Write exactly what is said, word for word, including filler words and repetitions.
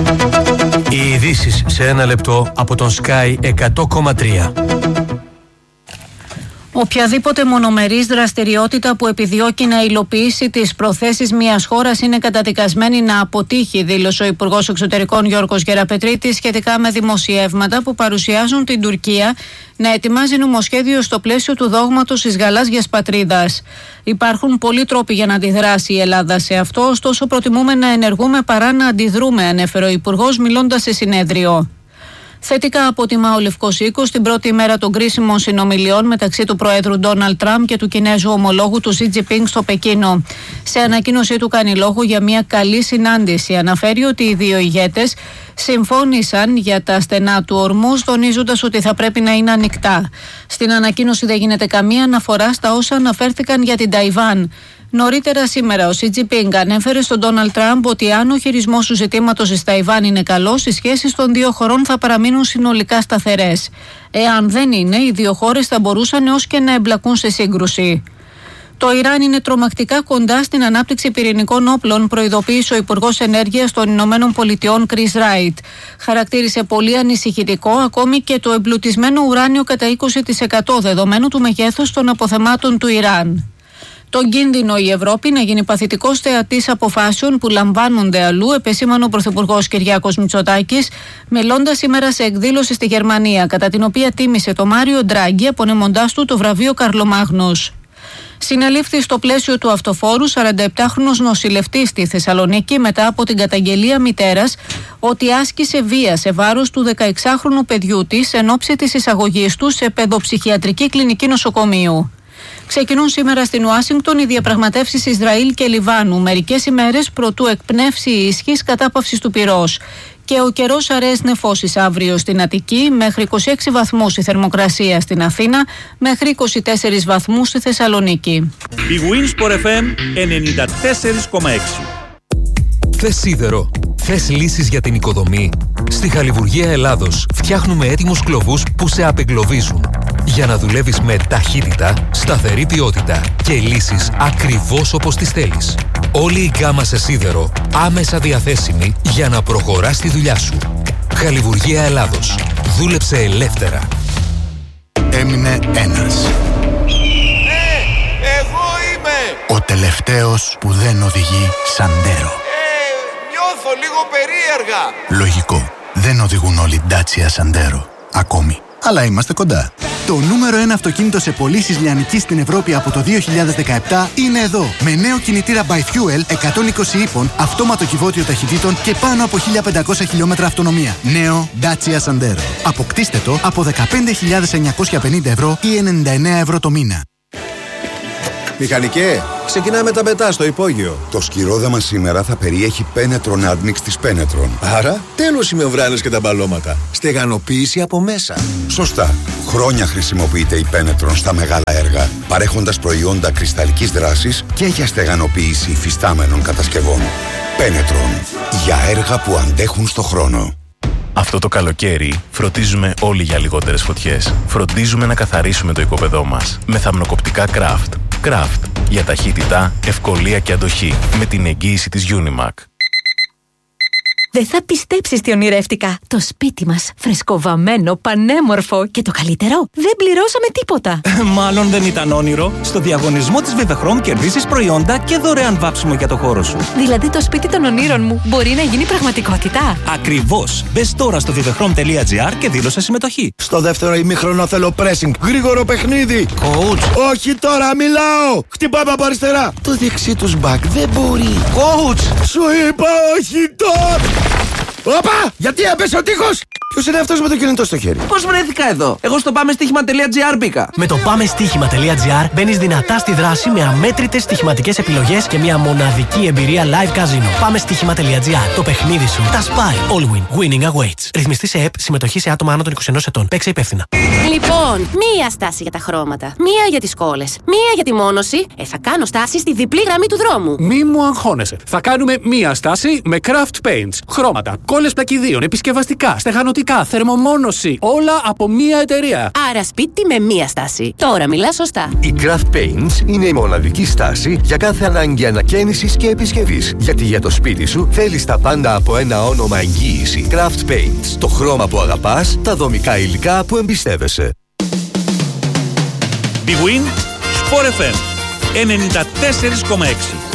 Οι ειδήσεις σε ένα λεπτό από τον Sky εκατό κόμμα τρία. Οποιαδήποτε μονομερής δραστηριότητα που επιδιώκει να υλοποιήσει τις προθέσεις μιας χώρας είναι καταδικασμένη να αποτύχει, δήλωσε ο Υπουργός Εξωτερικών Γιώργος Γεραπετρίτης σχετικά με δημοσιεύματα που παρουσιάζουν την Τουρκία να ετοιμάζει νομοσχέδιο στο πλαίσιο του δόγματος της γαλάζιας πατρίδας. Υπάρχουν πολλοί τρόποι για να αντιδράσει η Ελλάδα σε αυτό, ωστόσο προτιμούμε να ενεργούμε παρά να αντιδρούμε, ανέφερε ο Υπουργός μιλώντας σε συνέδριο. Θετικά αποτιμά ο Λευκός Οίκος την πρώτη ημέρα των κρίσιμων συνομιλιών μεταξύ του Προέδρου Ντόναλντ Τραμπ και του Κινέζου ομολόγου του Σι Τζινπίνγκ στο Πεκίνο. Σε ανακοίνωσή του κάνει λόγο για μια καλή συνάντηση. Αναφέρει ότι οι δύο ηγέτες συμφώνησαν για τα στενά του ορμούς, τονίζοντας ότι θα πρέπει να είναι ανοιχτά. Στην ανακοίνωση δεν γίνεται καμία αναφορά στα όσα αναφέρθηκαν για την Ταϊβάν. Νωρίτερα σήμερα ο Σι Τζινπίνγκ ανέφερε στον Ντόναλντ Τραμπ ότι αν ο χειρισμός του ζητήματος της Ταϊβάν είναι καλός, οι σχέσεις των δύο χωρών θα παραμείνουν συνολικά σταθερές. Εάν δεν είναι, οι δύο χώρες θα μπορούσαν έως και να εμπλακούν σε σύγκρουση. Το Ιράν είναι τρομακτικά κοντά στην ανάπτυξη πυρηνικών όπλων, προειδοποίησε ο Υπουργός Ενέργειας των Ηνωμένων Πολιτειών Chris Wright. Χαρακτήρισε πολύ ανησυχητικό ακόμη και το εμπλουτισμένο ουράνιο κατά είκοσι τοις εκατό δεδομένου του μεγέθους των αποθεμάτων του Ιράν. Τον κίνδυνο η Ευρώπη να γίνει παθητικός θεατής αποφάσεων που λαμβάνονται αλλού, επεσήμανε ο Πρωθυπουργός Κυριάκος Μητσοτάκης, μιλώντας σήμερα σε εκδήλωση στη Γερμανία, κατά την οποία τίμησε το Μάριο Ντράγκη, απονεμοντάς του το βραβείο Καρλομάγνους. Συνελήφθη στο πλαίσιο του αυτοφόρου σαρανταεπτάχρονος νοσηλευτής στη Θεσσαλονίκη μετά από την καταγγελία μητέρας ότι άσκησε βία σε βάρος του δεκαεξάχρονου παιδιού της εν ώψη της εισαγωγής του σε παιδοψυχιατρική κλινική νοσοκομείου. Ξεκινούν σήμερα στην Ουάσιγκτον οι διαπραγματεύσεις Ισραήλ και Λιβάνου, μερικές ημέρες προτού εκπνεύσει η ισχύς κατάπαυσης του πυρός. Και ο καιρός αραιές νεφώσεις αύριο στην Αττική, μέχρι είκοσι έξι βαθμούς η θερμοκρασία στην Αθήνα, μέχρι είκοσι τέσσερις βαθμούς στη Θεσσαλονίκη. Η Winsport εφ εμ ενενήντα τέσσερα κόμμα έξι. Θες σίδερο? Θες λύσεις για την οικοδομή? Στη Χαλιβουργία Ελλάδος φτιάχνουμε έτοιμους κλωβούς που σε απεγκλωβίζουν για να δουλεύεις με ταχύτητα, σταθερή ποιότητα και λύσεις ακριβώς όπως τις θέλεις. Όλη η γκάμα σε σίδερο άμεσα διαθέσιμη για να προχωράς τη δουλειά σου. Χαλιβουργία Ελλάδος. Δούλεψε ελεύθερα. Έμεινε ένας. Ε, εγώ είμαι! Ο τελευταίος που δεν οδηγεί Σαντέρο. Ε, νιώθω λίγο περίεργα. Λογικό. Δεν οδηγούν όλοι Dacia Sandero. Ακόμη. Αλλά είμαστε κοντά. Το νούμερο ένα αυτοκίνητο σε πωλήσεις λιανικής στην Ευρώπη από το δύο χιλιάδες δεκαεπτά είναι εδώ. Με νέο κινητήρα By Fuel εκατόν είκοσι ύπων, αυτόματο κυβότιο ταχυτήτων και πάνω από χίλια πεντακόσια χιλιόμετρα αυτονομία. Νέο Dacia Sandero. Αποκτήστε το από δεκαπέντε χιλιάδες εννιακόσια πενήντα ευρώ ή ενενήντα εννέα ευρώ το μήνα. Μηχανικέ, ξεκινάμε τα μπετά στο υπόγειο. Το σκυρόδεμα σήμερα θα περιέχει Penetron Admix της Penetron. Άρα, τέλος οι μεμβράνες και τα μπαλώματα. Στεγανοποίηση από μέσα. Σωστά. Χρόνια χρησιμοποιείται η Penetron στα μεγάλα έργα, παρέχοντας προϊόντα κρυσταλλικής δράσης και για στεγανοποίηση υφιστάμενων κατασκευών. Penetron. Για έργα που αντέχουν στο χρόνο. Αυτό το καλοκαίρι φροντίζουμε όλοι για λιγότερες φωτιές. Φροντίζουμε να καθαρίσουμε το οικόπεδό μας με θαμνοκοπτικά Craft. Craft. Για ταχύτητα, ευκολία και αντοχή. Με την εγγύηση της Unimac. Δεν θα πιστέψεις τι ονειρεύτηκα. Το σπίτι μας, φρεσκοβαμμένο, πανέμορφο και το καλύτερο, δεν πληρώσαμε τίποτα. Μάλλον δεν ήταν όνειρο. Στο διαγωνισμό της Vivechrom κερδίσεις προϊόντα και δωρεάν βάψιμο για το χώρο σου. Δηλαδή το σπίτι των ονείρων μου μπορεί να γίνει πραγματικότητα. Ακριβώς. Μπες τώρα στο vivechrom τελεία gr και δήλωσε συμμετοχή. Στο δεύτερο ημίχρονο θέλω pressing. Γρήγορο παιχνίδι. Coach. Όχι τώρα, μιλάω. Χτυπάμε από αριστερά. Το δεξί τους μπακ δεν μπορεί. Coach. Σου είπα όχι τώρα. Όπα! Γιατί έπεσε ο τείχος! Ποιος είναι αυτός με το κινητό στο χέρι? Πώς βρέθηκα εδώ? Εγώ στο πάμε στοίχημα τελεία gr μπήκα. Με το πάμε στοίχημα τελεία gr μπαίνεις δυνατά στη δράση με αμέτρητες στοιχηματικές επιλογές και μια μοναδική εμπειρία live casino. Πάμε στοίχημα τελεία gr. Το παιχνίδι σου τα σπάει. All win. Winning awaits. Ρυθμιστή σε ΕΠ. Συμμετοχή σε άτομα άνω των είκοσι ενός ετών. Παίξε υπεύθυνα. Λοιπόν, μία στάση για τα χρώματα. Μία για τις κόλλες. Μία για τη μόνωση. Ε, θα κάνω στάση στη διπλή γραμμή του δρόμου. Μη μου αγχώνεσαι. Θα κάνουμε μία στάση με craft paints. Χρώματα, κόλλες πλακιδίων, επισκευαστικά, στεγανοτήρια. Ηλεκτρικά, θερμομόνωση, όλα από μία εταιρεία. Άρα σπίτι με μία στάση. Τώρα μιλά σωστά. Η Craft Paints είναι η μοναδική στάση για κάθε ανάγκη ανακαίνησης και επισκευής. Γιατί για το σπίτι σου θέλεις τα πάντα από ένα όνομα εγγύηση. Craft Paints. Το χρώμα που αγαπάς, τα δομικά υλικά που εμπιστεύεσαι. Big Win, Sport εφ εμ ενενήντα τέσσερα κόμμα έξι.